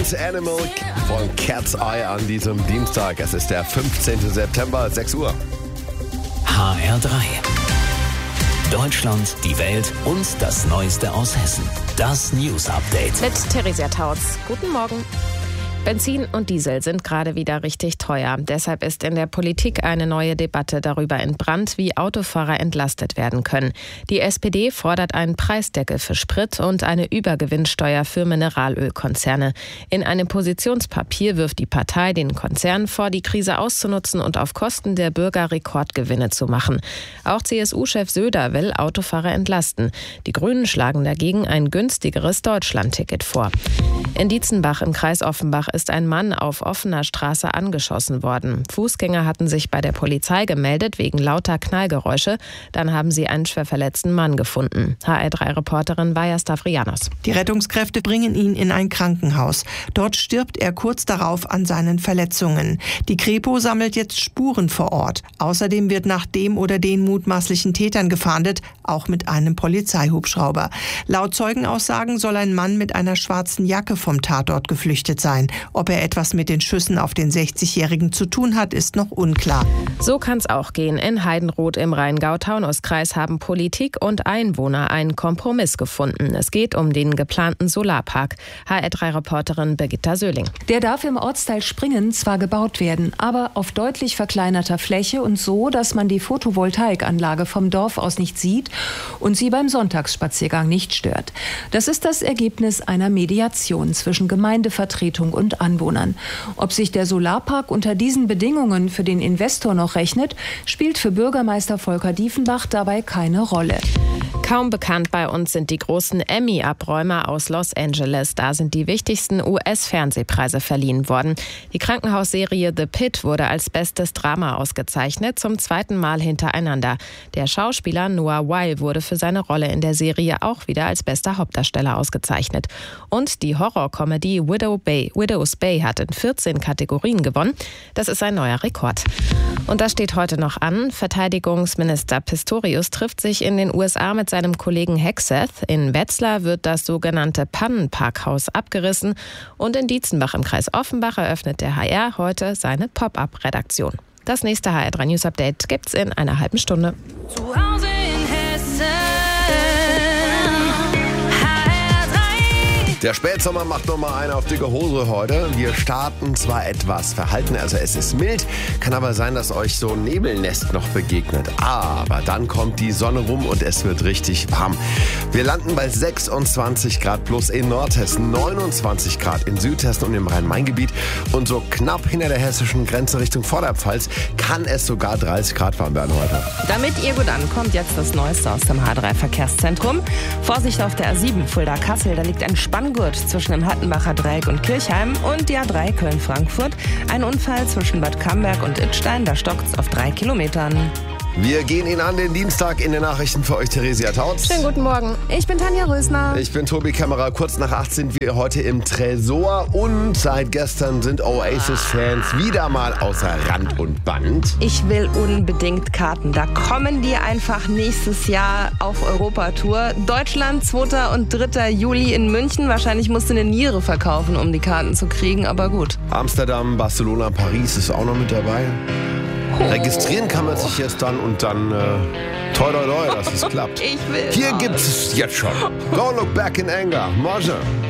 Dance Animal von Cat's Eye an diesem Dienstag. Es ist der 15. September, 6 Uhr. HR3. Deutschland, die Welt und das Neueste aus Hessen. Das News Update. Mit Theresia Tautz. Guten Morgen. Benzin und Diesel sind gerade wieder richtig teuer. Deshalb ist in der Politik eine neue Debatte darüber entbrannt, wie Autofahrer entlastet werden können. Die SPD fordert einen Preisdeckel für Sprit und eine Übergewinnsteuer für Mineralölkonzerne. In einem Positionspapier wirft die Partei den Konzernen vor, die Krise auszunutzen und auf Kosten der Bürger Rekordgewinne zu machen. Auch CSU-Chef Söder will Autofahrer entlasten. Die Grünen schlagen dagegen ein günstigeres Deutschlandticket vor. In Dietzenbach im Kreis Offenbach ist ein Mann auf offener Straße angeschossen worden. Fußgänger hatten sich bei der Polizei gemeldet wegen lauter Knallgeräusche. Dann haben sie einen schwer verletzten Mann gefunden. HR3-Reporterin Vaja Stavrianos. Die Rettungskräfte bringen ihn in ein Krankenhaus. Dort stirbt er kurz darauf an seinen Verletzungen. Die Kripo sammelt jetzt Spuren vor Ort. Außerdem wird nach dem oder den mutmaßlichen Tätern gefahndet, auch mit einem Polizeihubschrauber. Laut Zeugenaussagen soll ein Mann mit einer schwarzen Jacke vom Tatort geflüchtet sein. Ob er etwas mit den Schüssen auf den 60-Jährigen zu tun hat, ist noch unklar. So kann es auch gehen. In Heidenroth im Rheingau-Taunus-Kreis haben Politik und Einwohner einen Kompromiss gefunden. Es geht um den geplanten Solarpark. HR3-Reporterin Birgitta Söhling. Der darf im Ortsteil Springen zwar gebaut werden, aber auf deutlich verkleinerter Fläche und so, dass man die Photovoltaikanlage vom Dorf aus nicht sieht und sie beim Sonntagsspaziergang nicht stört. Das ist das Ergebnis einer Mediation zwischen Gemeindevertretung und Anwohnern. Ob sich der Solarpark unter diesen Bedingungen für den Investor noch rechnet, spielt für Bürgermeister Volker Diefenbach dabei keine Rolle. Kaum bekannt bei uns sind die großen Emmy-Abräumer aus Los Angeles. Da sind die wichtigsten US-Fernsehpreise verliehen worden. Die Krankenhausserie The Pitt wurde als bestes Drama ausgezeichnet, zum zweiten Mal hintereinander. Der Schauspieler Noah Weil wurde für seine Rolle in der Serie auch wieder als bester Hauptdarsteller ausgezeichnet. Und die Horrorkomödie Widow's Bay hat in 14 Kategorien gewonnen. Das ist ein neuer Rekord. Und das steht heute noch an. Verteidigungsminister Pistorius trifft sich in den USA mit seinem Kollegen Hegseth. In Wetzlar wird das sogenannte Pannenparkhaus abgerissen. Und in Dietzenbach im Kreis Offenbach eröffnet der HR heute seine Pop-up-Redaktion. Das nächste HR3 News Update gibt's in einer halben Stunde. Zu Hause in Hessen. Der Spätsommer macht nochmal eine auf dicke Hose heute. Wir starten zwar etwas verhalten, also es ist mild, kann aber sein, dass euch so ein Nebelnest noch begegnet. Aber dann kommt die Sonne rum und es wird richtig warm. Wir landen bei 26 Grad plus in Nordhessen, 29 Grad in Südhessen und im Rhein-Main-Gebiet. Und so knapp hinter der hessischen Grenze Richtung Vorderpfalz kann es sogar 30 Grad warm werden heute. Damit ihr gut ankommt, jetzt das Neueste aus dem H3-Verkehrszentrum. Vorsicht auf der A7 Fulda-Kassel, da liegt ein Spanngurt zwischen dem Hattenbacher Dreieck und Kirchheim und die A3 Köln-Frankfurt. Ein Unfall zwischen Bad Camberg und Idstein, da stockt's auf 3 Kilometern. Wir gehen ihn an den Dienstag in den Nachrichten für euch, Theresia Tautz. Schönen guten Morgen. Ich bin Tanja Rösner. Ich bin Tobi Kämmerer. Kurz nach 8 sind wir heute im Tresor und seit gestern sind Oasis-Fans wieder mal außer Rand und Band. Ich will unbedingt Karten. Da kommen die einfach nächstes Jahr auf Europatour. Deutschland, 2. und 3. Juli in München. Wahrscheinlich musst du eine Niere verkaufen, um die Karten zu kriegen, aber gut. Amsterdam, Barcelona, Paris ist auch noch mit dabei. Registrieren kann man sich jetzt dann und dann toi toi toi, dass es klappt. Ich will. Hier gibt es jetzt schon Don't Look Back in Anger, Marge.